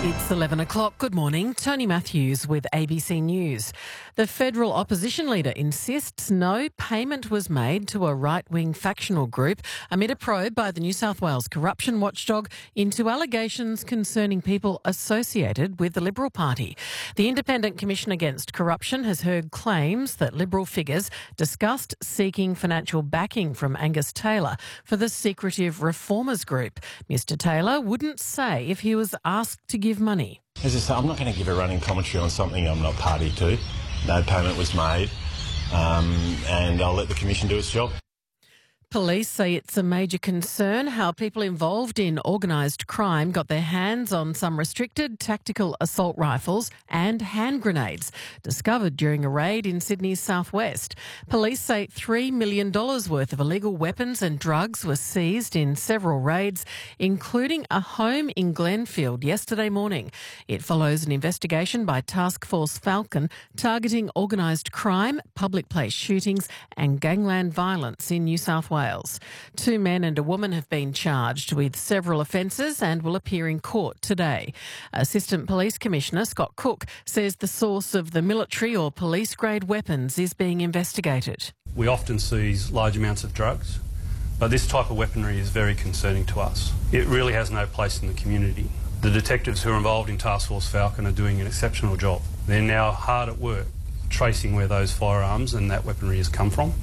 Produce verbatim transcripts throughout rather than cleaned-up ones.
It's eleven o'clock. Good morning. Tony Matthews with A B C News. The federal opposition leader insists no payment was made to a right-wing factional group amid a probe by the New South Wales corruption watchdog into allegations concerning people associated with the Liberal Party. The Independent Commission Against Corruption has heard claims that Liberal figures discussed seeking financial backing from Angus Taylor for the secretive Reformers Group. Mister Taylor wouldn't say if he was asked to give money. As I say, I'm not going to give a running commentary on something I'm not party to. No payment was made, um, and I'll let the Commission do its job. Police say it's a major concern how people involved in organised crime got their hands on some restricted tactical assault rifles and hand grenades discovered during a raid in Sydney's southwest. Police say three million dollars worth of illegal weapons and drugs were seized in several raids, including a home in Glenfield yesterday morning. It follows an investigation by Task Force Falcon targeting organised crime, public place shootings and gangland violence in New South Wales. Two men and a woman have been charged with several offences and will appear in court today. Assistant Police Commissioner Scott Cook says the source of the military or police-grade weapons is being investigated. We often seize large amounts of drugs, but this type of weaponry is very concerning to us. It really has no place in the community. The detectives who are involved in Task Force Falcon are doing an exceptional job. They're now hard at work tracing where those firearms and that weaponry has come from.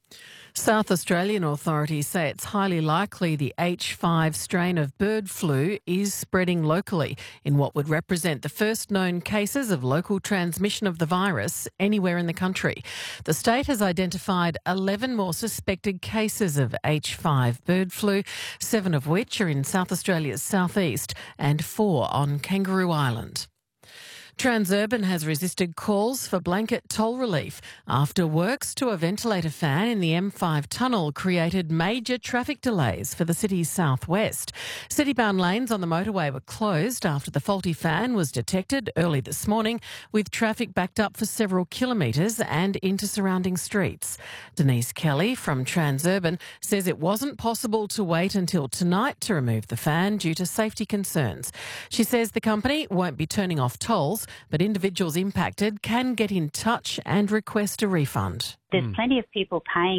South Australian authorities say it's highly likely the H five strain of bird flu is spreading locally in what would represent the first known cases of local transmission of the virus anywhere in the country. The state has identified eleven more suspected cases of H five bird flu, seven of which are in South Australia's southeast and four on Kangaroo Island. Transurban has resisted calls for blanket toll relief after works to a ventilator fan in the M five tunnel created major traffic delays for the city's southwest. City-bound lanes on the motorway were closed after the faulty fan was detected early this morning, with traffic backed up for several kilometres and into surrounding streets. Denise Kelly from Transurban says it wasn't possible to wait until tonight to remove the fan due to safety concerns. She says the company won't be turning off tolls, but individuals impacted can get in touch and request a refund. There's plenty of people paying